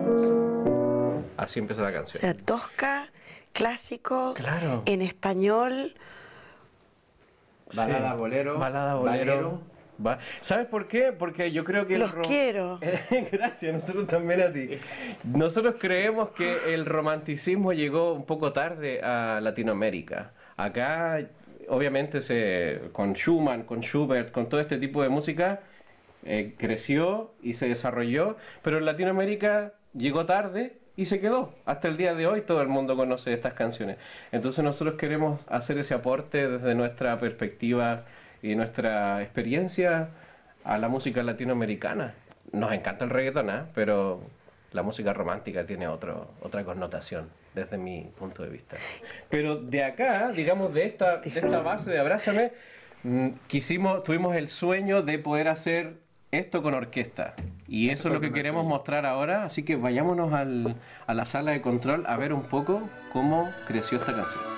Waltz. Así empieza la O canción. sea, tosca, clásico, Claro. en español. Balada, Sí. bolero. Balada, bolero. ¿Sabes por qué? Porque yo creo que Los quiero. Gracias, nosotros también a ti. Nosotros creemos que el romanticismo llegó un poco tarde a Latinoamérica. Acá, obviamente, con Schumann, con Schubert, con todo este tipo de música, creció y se desarrolló, pero en Latinoamérica llegó tarde y se quedó. Hasta el día de hoy todo el mundo conoce estas canciones. Entonces nosotros queremos hacer ese aporte desde nuestra perspectiva y nuestra experiencia a la música latinoamericana. Nos encanta el reggaetón, ¿eh? Pero la música romántica tiene otra connotación desde mi punto de vista. Pero de acá, digamos, de esta base de Abrázame, tuvimos el sueño de poder hacer esto con orquesta. Y eso es lo que queremos mostrar ahora, así que vayámonos a la sala de control a ver un poco cómo creció esta canción.